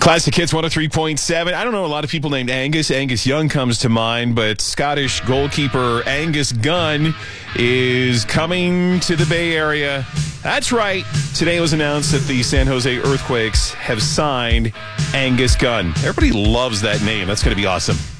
Classic Hits 103.7. I don't know a lot of people named Angus. Angus Young comes to mind, but Scottish goalkeeper Angus Gunn is coming to the Bay Area. That's right. Today it was announced that the San Jose Earthquakes have signed Angus Gunn. Everybody loves that name. That's going to be awesome.